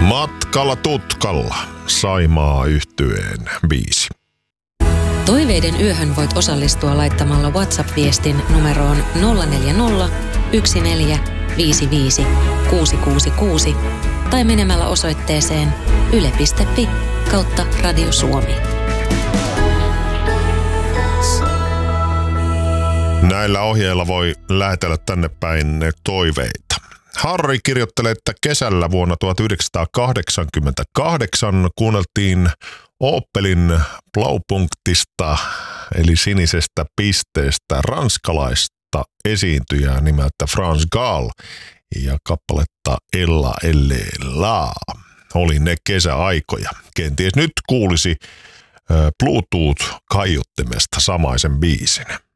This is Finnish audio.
Matkalla tutkalla, Saimaa yhtyeen biisi. Toiveiden yöhön voit osallistua laittamalla WhatsApp-viestin numeroon 040 1455 666 tai menemällä osoitteeseen yle.fi/Radio Suomi. Näillä ohjeilla voi lähetellä tänne päin toiveita. Harri kirjoittelee, että kesällä vuonna 1988 kuunneltiin Opelin Blaupunktista, eli sinisestä pisteestä, ranskalaista esiintyjää nimeltä France Gall ja kappaletta Ella Elle La. Oli ne kesäaikoja. Kenties nyt kuulisi Bluetooth-kaiuttimesta samaisen biisin.